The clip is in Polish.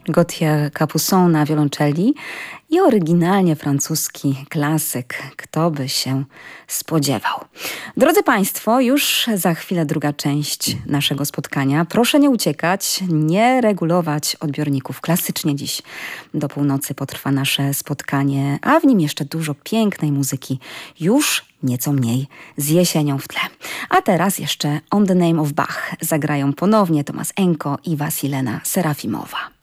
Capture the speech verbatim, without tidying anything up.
Gauthier Capuçon na wiolonczeli i oryginalnie francuski klasyk. Kto by się spodziewał. Drodzy Państwo, już za chwilę druga część naszego spotkania. Proszę nie uciekać, nie regulować odbiorników. Klasycznie dziś do północy potrwa nasze spotkanie, a w nim jeszcze dużo pięknej muzyki. Już nieco mniej z jesienią w tle. A teraz jeszcze On the Name of Bach zagrają ponownie Tomasz Enko i Wasilena Serafimowa.